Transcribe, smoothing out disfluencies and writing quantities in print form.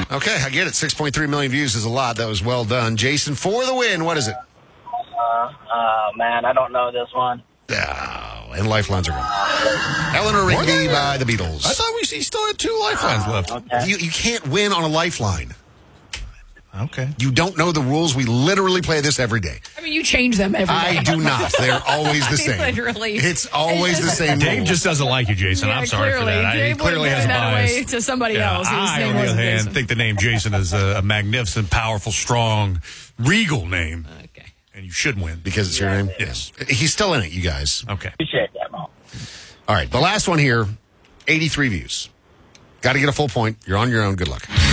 Okay, I get it. 6.3 million views is a lot. That was well done. Jason, for the win, what is it? Man, I don't know this one. Oh, and lifelines are gone. Eleanor Rigby by the Beatles. I thought he still had 2 lifelines left. Okay. You can't win on a lifeline. Okay. You don't know the rules. We literally play this every day. I mean, you change them every day. I do not. They're always the same. Literally. It's always the same Dave rules. just doesn't like you, Jason. I'm sorry for that. He Dave clearly has a that bias. away to somebody else. whose I, name on the wasn't other hand, Jason. think the name Jason is a magnificent, powerful, strong, regal name. Okay. And you should win. Because it's your name? Yes. He's still in it, you guys. Okay. Appreciate that, Mo. All right, the last one here, 83 views. Got to get a full point. You're on your own. Good luck.